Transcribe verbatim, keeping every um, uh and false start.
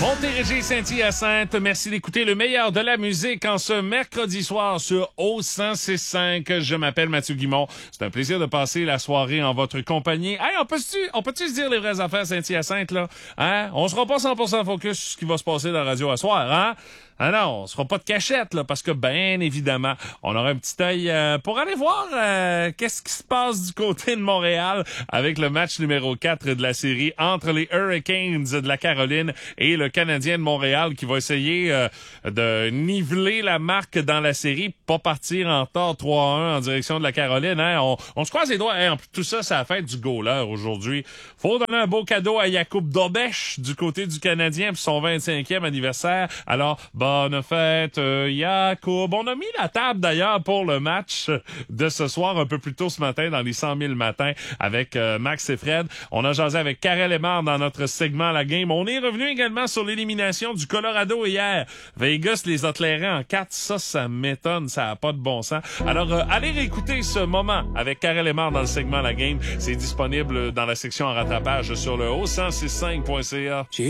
Montérégie Saint-Hyacinthe, merci d'écouter le meilleur de la musique en ce mercredi soir sur O cent six cinq. Je m'appelle Mathieu Guimond. C'est un plaisir de passer la soirée en votre compagnie. Hey, on peut-tu, on peut-tu se dire les vraies affaires Saint-Hyacinthe, là? Hein? On sera pas cent pour cent focus sur ce qui va se passer dans la radio à soir, hein? Ah non, on se fera pas de cachette, là, parce que, bien évidemment, on aura un petit œil euh, pour aller voir euh, qu'est-ce qui se passe du côté de Montréal avec le match numéro quatre de la série entre les Hurricanes de la Caroline et le Canadien de Montréal qui va essayer euh, de niveler la marque dans la série, pas partir en tort trois à un en direction de la Caroline. Hein? On, on se croise les doigts. Hein? En plus, tout ça, c'est la fête du goaler aujourd'hui. Faut donner un beau cadeau à Jakub Dobeš du côté du Canadien pour son vingt-cinquième anniversaire. Alors, bonne fête, euh, Jakub. On a mis la table d'ailleurs pour le match de ce soir un peu plus tôt ce matin dans les cent mille matins avec euh, Max et Fred. On a jasé avec Karel Emard dans notre segment La Game. On est revenu également sur l'élimination du Colorado hier. Vegas les a clairés en quatre. Ça, ça m'étonne. Ça n'a pas de bon sens. Alors, euh, allez réécouter ce moment avec Karel Emard dans le segment La Game. C'est disponible dans la section en rattrapage sur le o cent six cinq point c a.